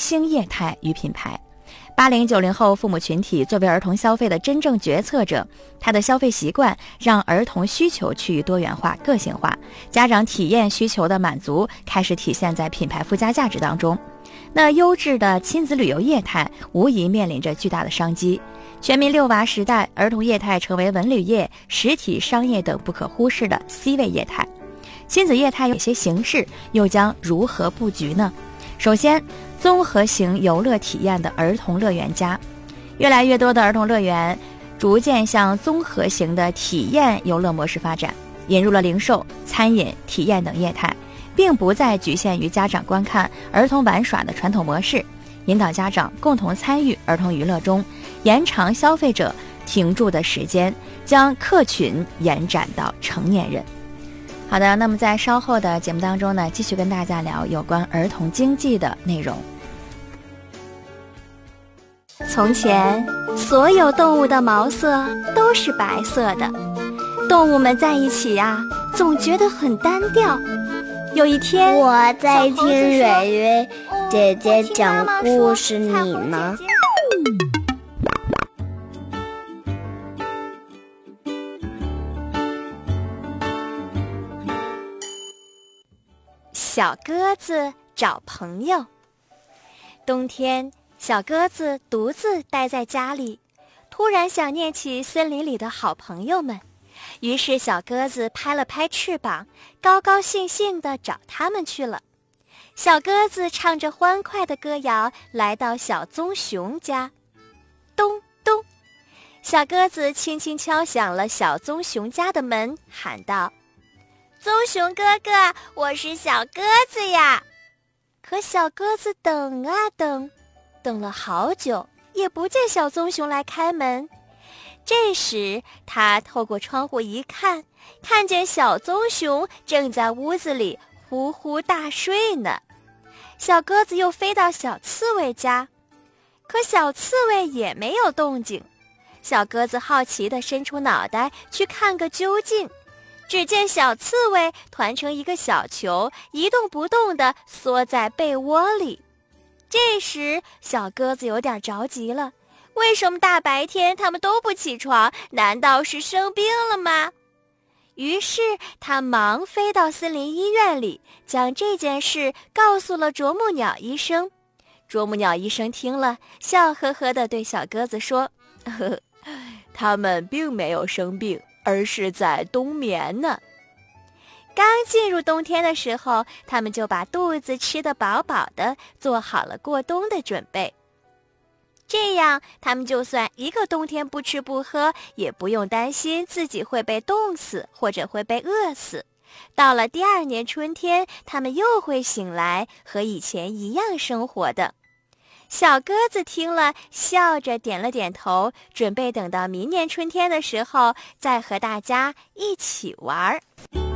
兴业态与品牌。80、90后父母群体作为儿童消费的真正决策者，他的消费习惯让儿童需求趋于多元化、个性化，家长体验需求的满足开始体现在品牌附加价值当中。那优质的亲子旅游业态无疑面临着巨大的商机。全民6娃时代，儿童业态成为文旅业、实体商业等不可忽视的 C 位业态。亲子业态有哪些形式，又将如何布局呢？首先，综合型游乐体验的儿童乐园家，越来越多的儿童乐园逐渐向综合型的体验游乐模式发展，引入了零售、餐饮、体验等业态，并不再局限于家长观看、儿童玩耍的传统模式，引导家长共同参与儿童娱乐中，延长消费者停驻的时间，将客群延展到成年人。好的，那么在稍后的节目当中呢，继续跟大家聊有关儿童经济的内容。 从前，所有动物的毛色都是白色的，动物们在一起呀，总觉得很单调。有一天， 我在听蕊蕊姐姐讲故事，你呢？ 小鸽子找朋友。冬天，小鸽子独自待在家里，突然想念起森林里的好朋友们，于是小鸽子拍了拍翅膀，高高兴兴地找他们去了。小鸽子唱着欢快的歌谣，来到小棕熊家。咚咚，小鸽子轻轻敲响了小棕熊家的门，喊道：棕熊哥哥，我是小鸽子呀。可小鸽子等啊等，等了好久，也不见小棕熊来开门。这时他透过窗户一看，看见小棕熊正在屋子里呼呼大睡呢。小鸽子又飞到小刺猬家，可小刺猬也没有动静。小鸽子好奇地伸出脑袋去看个究竟，只见小刺猬团成一个小球，一动不动地缩在被窝里。这时小鸽子有点着急了，为什么大白天它们都不起床？难道是生病了吗？于是它忙飞到森林医院里，将这件事告诉了啄木鸟医生。啄木鸟医生听了，笑呵呵地对小鸽子说：呵呵，它们并没有生病，而是在冬眠呢。刚进入冬天的时候，他们就把肚子吃得饱饱的，做好了过冬的准备。这样，他们就算一个冬天不吃不喝，也不用担心自己会被冻死或者会被饿死。到了第二年春天，他们又会醒来，和以前一样生活的。小鸽子听了，笑着点了点头，准备等到明年春天的时候，再和大家一起玩。